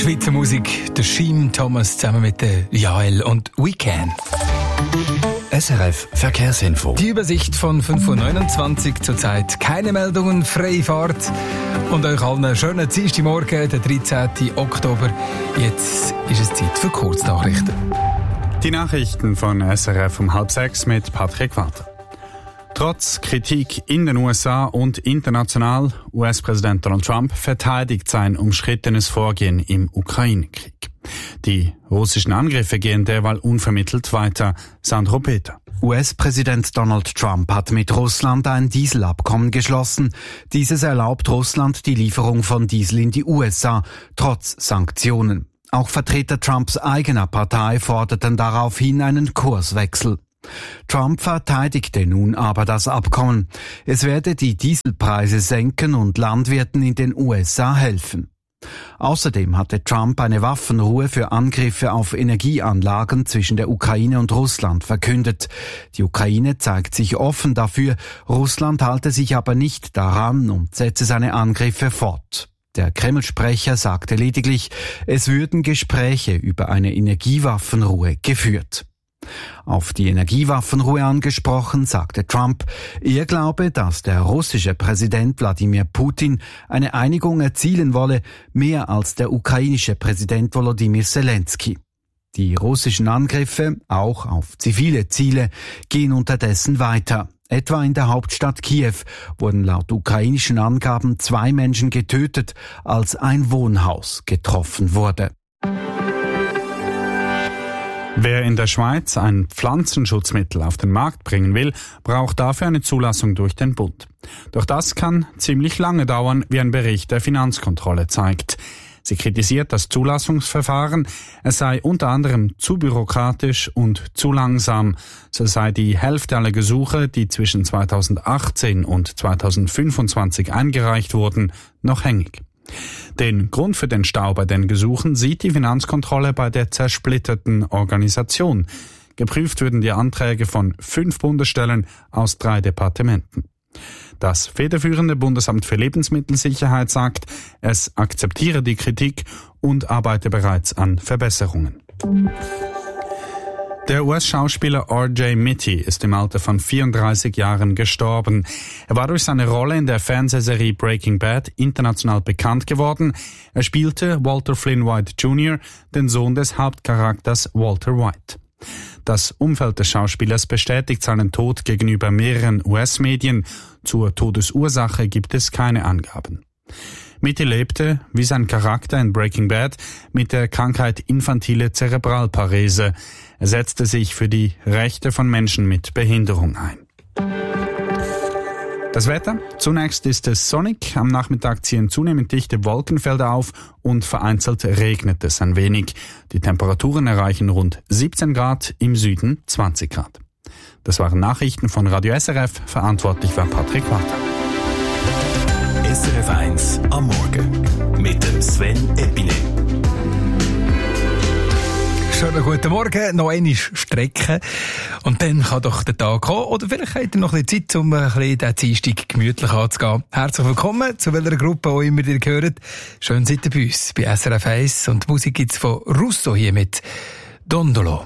Schweizer Musik, der Sheem Thomas zusammen mit der Jael und We Can. SRF Verkehrsinfo. Die Übersicht von 5.29 Uhr zurzeit. Keine Meldungen, freie Fahrt. Und euch allen einen schönen Dienstagmorgen, der 13. Oktober. Jetzt ist es Zeit für Kurznachrichten. Die Nachrichten von SRF um 5:30 mit Patrick Walter. Trotz Kritik in den USA und international, US-Präsident Donald Trump verteidigt sein umstrittenes Vorgehen im Ukraine-Krieg. Die russischen Angriffe gehen derweil unvermittelt weiter. Sandro Peter. US-Präsident Donald Trump hat mit Russland ein Dieselabkommen geschlossen. Dieses erlaubt Russland die Lieferung von Diesel in die USA, trotz Sanktionen. Auch Vertreter Trumps eigener Partei forderten daraufhin einen Kurswechsel. Trump verteidigte nun aber das Abkommen. Es werde die Dieselpreise senken und Landwirten in den USA helfen. Außerdem hatte Trump eine Waffenruhe für Angriffe auf Energieanlagen zwischen der Ukraine und Russland verkündet. Die Ukraine zeigt sich offen dafür, Russland halte sich aber nicht daran und setze seine Angriffe fort. Der Kreml-Sprecher sagte lediglich, es würden Gespräche über eine Energiewaffenruhe geführt. Auf die Energiewaffenruhe angesprochen, sagte Trump, er glaube, dass der russische Präsident Wladimir Putin eine Einigung erzielen wolle, mehr als der ukrainische Präsident Volodymyr Zelensky. Die russischen Angriffe, auch auf zivile Ziele, gehen unterdessen weiter. Etwa in der Hauptstadt Kiew wurden laut ukrainischen Angaben 2 Menschen getötet, als ein Wohnhaus getroffen wurde. Wer in der Schweiz ein Pflanzenschutzmittel auf den Markt bringen will, braucht dafür eine Zulassung durch den Bund. Doch das kann ziemlich lange dauern, wie ein Bericht der Finanzkontrolle zeigt. Sie kritisiert das Zulassungsverfahren, es sei unter anderem zu bürokratisch und zu langsam. So sei die Hälfte aller Gesuche, die zwischen 2018 und 2025 eingereicht wurden, noch hängig. Den Grund für den Stau bei den Gesuchen sieht die Finanzkontrolle bei der zersplitterten Organisation. Geprüft würden die Anträge von 5 Bundesstellen aus 3 Departementen. Das federführende Bundesamt für Lebensmittelsicherheit sagt, es akzeptiere die Kritik und arbeite bereits an Verbesserungen. Der US-Schauspieler R.J. Mitte ist im Alter von 34 Jahren gestorben. Er war durch seine Rolle in der Fernsehserie Breaking Bad international bekannt geworden. Er spielte Walter Flynn White Jr., den Sohn des Hauptcharakters Walter White. Das Umfeld des Schauspielers bestätigt seinen Tod gegenüber mehreren US-Medien. Zur Todesursache gibt es keine Angaben. Mitte lebte, wie sein Charakter in Breaking Bad, mit der Krankheit infantile Zerebralparese. Er setzte sich für die Rechte von Menschen mit Behinderung ein. Das Wetter? Zunächst ist es sonnig, am Nachmittag ziehen zunehmend dichte Wolkenfelder auf und vereinzelt regnet es ein wenig. Die Temperaturen erreichen rund 17 Grad, im Süden 20 Grad. Das waren Nachrichten von Radio SRF, verantwortlich war Patrick Walter. SRF 1 am Morgen mit dem Sven Epine. Schönen guten Morgen, noch einmal strecken und dann kann doch der Tag kommen. Oder vielleicht habt ihr noch ein bisschen Zeit, um ein bisschen den Dienstag gemütlich anzugehen. Herzlich willkommen, zu welcher Gruppe auch immer ihr gehört. Schön seid ihr bei uns, bei SRF 1. Und die Musik gibt's von Russo hier mit Dondolo.